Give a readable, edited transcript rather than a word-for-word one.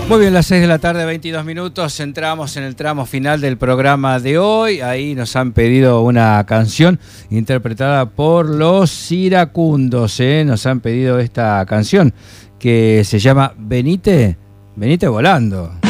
Muy bien, las 6 de la tarde, 22 minutos, entramos en el tramo final del programa de hoy. Ahí nos han pedido una canción interpretada por los iracundos, Nos han pedido esta canción que se llama Venite volando.